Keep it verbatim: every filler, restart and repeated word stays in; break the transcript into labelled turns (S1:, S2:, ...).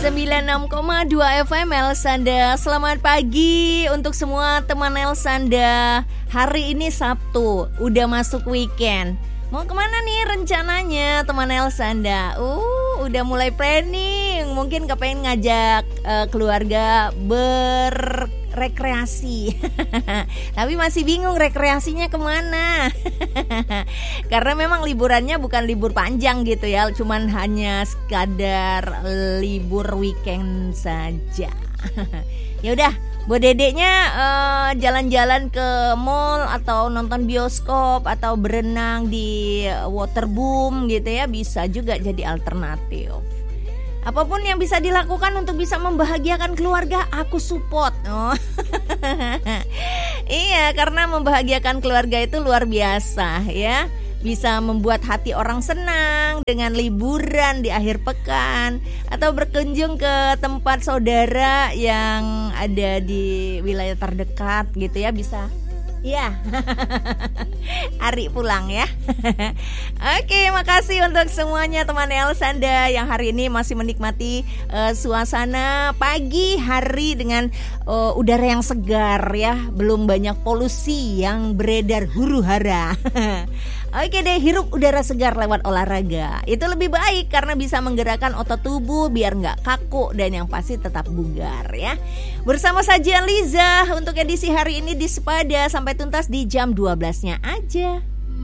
S1: sembilan puluh enam koma dua F M Elsanda. Selamat pagi untuk semua teman Elsanda. Hari ini Sabtu, udah masuk weekend. Mau kemana nih rencananya teman Elsanda? Uh, udah mulai planning. Mungkin kepengen ngajak uh, keluarga berrekreasi. Tapi masih bingung rekreasinya kemana. Karena memang liburannya bukan libur panjang gitu ya, cuman hanya sekadar libur weekend saja. Ya udah, buat dedeknya uh, jalan-jalan ke mall atau nonton bioskop atau berenang di waterboom gitu ya, bisa juga jadi alternatif. Apapun yang bisa dilakukan untuk bisa membahagiakan keluarga, aku support. Oh. Iya, karena membahagiakan keluarga itu luar biasa ya. Bisa membuat hati orang senang dengan liburan di akhir pekan atau berkunjung ke tempat saudara yang ada di wilayah terdekat gitu ya, bisa. Ya, Ari pulang ya. Oke, makasih untuk semuanya teman Elsanda yang hari ini masih menikmati uh, suasana pagi hari dengan uh, udara yang segar ya, belum banyak polusi yang beredar huru hara. Oke deh, hirup udara segar lewat olahraga. Itu lebih baik karena bisa menggerakkan otot tubuh biar nggak kaku dan yang pasti tetap bugar ya. Bersama saja Liza untuk edisi hari ini di Sepada, sampai tuntas di jam dua belasnya aja.